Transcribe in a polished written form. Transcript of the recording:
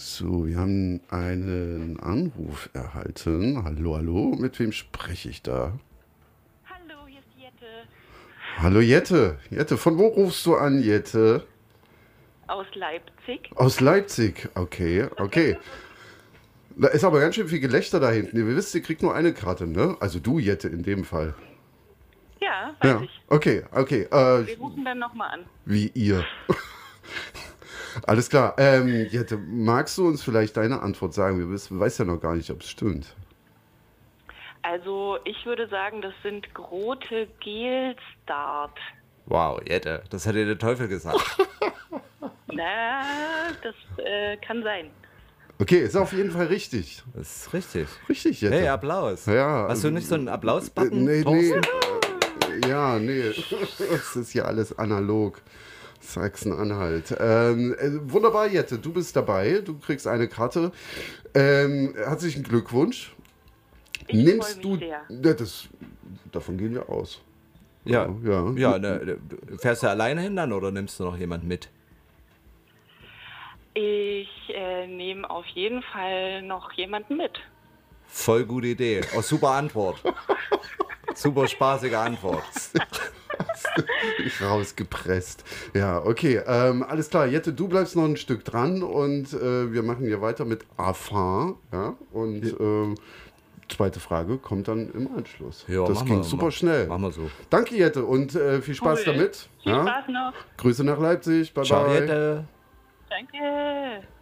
So, wir haben einen Anruf erhalten. Hallo, hallo, mit wem spreche ich da? Hallo, hier ist Jette Hallo Jette. Jette, von wo rufst du an, Jette? aus Leipzig. Aus Leipzig. Okay, okay. Da ist aber ganz schön viel Gelächter da hinten. Ihr wisst, ihr kriegt nur eine Karte, ne? Also du, Jette, in dem Fall. Ja, weiß Ja, ich. okay, okay. Wir rufen dann nochmal an. Wie ihr. Alles klar. Jette, magst du uns vielleicht deine Antwort sagen? Wir weiß ja noch gar nicht, ob es stimmt. Also, ich würde sagen, das sind Grote Gelstart. Wow, Jette, das hat dir der Teufel gesagt. Na, das kann sein. Okay, ist auf jeden Fall richtig. Das ist richtig. Richtig, Jette. Hey, Applaus. Ja, Hast du nicht so einen Applaus-Button? Nee, nee. Thorsten? Ja, nee. Das ist ja alles analog. Sachsen-Anhalt. Wunderbar, Jette. Du bist dabei. Du kriegst eine Karte. Herzlichen Glückwunsch. Ich Nimmst freue du. mich sehr. Ja, davon gehen wir aus. Ja, Ja. ja ne, fährst du alleine hin dann oder nimmst du noch jemand mit? Ich nehme auf jeden Fall noch jemanden mit. Voll gute Idee. Oh, super Antwort. Super spaßige Antwort. Rausgepresst. Ja, okay. Alles klar. Jette, du bleibst noch ein Stück dran und wir machen hier weiter mit Afar. Ja, und zweite Frage kommt dann im Anschluss. Ja, das machen ging wir, super machen- schnell. machen wir so. Danke, Jette, und viel Spaß Cool. damit. Viel Ja? Spaß noch. Grüße nach Leipzig. Bye, Ciao, bye. Jette. Danke.